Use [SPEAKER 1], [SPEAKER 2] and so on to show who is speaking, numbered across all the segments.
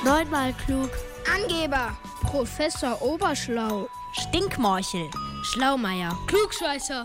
[SPEAKER 1] Neunmal klug.
[SPEAKER 2] Angeber.
[SPEAKER 3] Professor Oberschlau.
[SPEAKER 4] Stinkmorchel.
[SPEAKER 3] Schlaumeier.
[SPEAKER 1] Klugscheißer.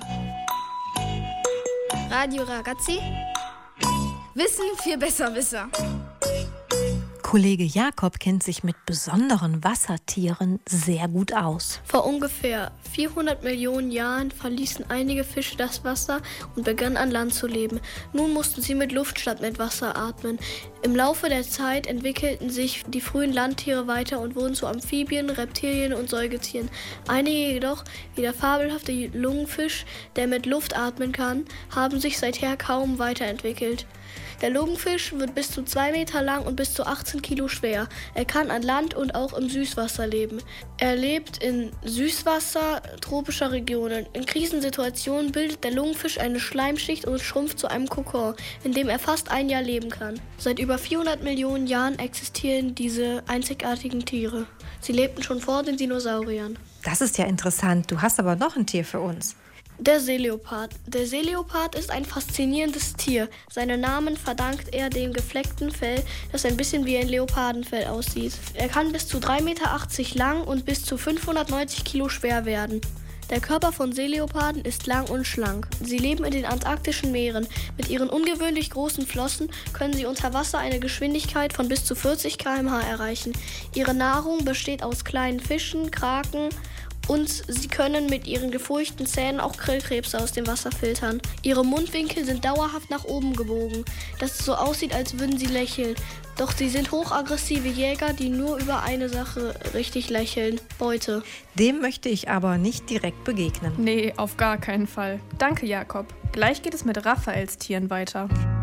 [SPEAKER 2] Radio Ragazzi. Wissen für Besserwisser.
[SPEAKER 5] Kollege Jakob kennt sich mit besonderen Wassertieren sehr gut aus.
[SPEAKER 1] Vor ungefähr 400 Millionen Jahren verließen einige Fische das Wasser und begannen an Land zu leben. Nun mussten sie mit Luft statt mit Wasser atmen. Im Laufe der Zeit entwickelten sich die frühen Landtiere weiter und wurden zu Amphibien, Reptilien und Säugetieren. Einige jedoch, wie der fabelhafte Lungenfisch, der mit Luft atmen kann, haben sich seither kaum weiterentwickelt. Der Lungenfisch wird bis zu 2 Meter lang und bis zu 18 Kilo schwer. Er kann an Land und auch im Süßwasser leben. Er lebt in Süßwasser tropischer Regionen. In Krisensituationen bildet der Lungenfisch eine Schleimschicht und schrumpft zu einem Kokon, in dem er fast ein Jahr leben kann. Seit über 400 Millionen Jahren existieren diese einzigartigen Tiere. Sie lebten schon vor den Dinosauriern.
[SPEAKER 5] Das ist ja interessant. Du hast aber noch ein Tier für uns.
[SPEAKER 1] Der Seeleopard. Der Seeleopard ist ein faszinierendes Tier. Seinen Namen verdankt er dem gefleckten Fell, das ein bisschen wie ein Leopardenfell aussieht. Er kann bis zu 3,80 Meter lang und bis zu 590 Kilo schwer werden. Der Körper von Seeleoparden ist lang und schlank. Sie leben in den antarktischen Meeren. Mit ihren ungewöhnlich großen Flossen können sie unter Wasser eine Geschwindigkeit von bis zu 40 km/h erreichen. Ihre Nahrung besteht aus kleinen Fischen, Kraken, und sie können mit ihren gefurchten Zähnen auch Grillkrebse aus dem Wasser filtern. Ihre Mundwinkel sind dauerhaft nach oben gebogen, dass es so aussieht, als würden sie lächeln. Doch sie sind hochaggressive Jäger, die nur über eine Sache richtig lächeln: Beute.
[SPEAKER 5] Dem möchte ich aber nicht direkt begegnen.
[SPEAKER 6] Nee, auf gar keinen Fall. Danke, Jakob. Gleich geht es mit Raphaels Tieren weiter.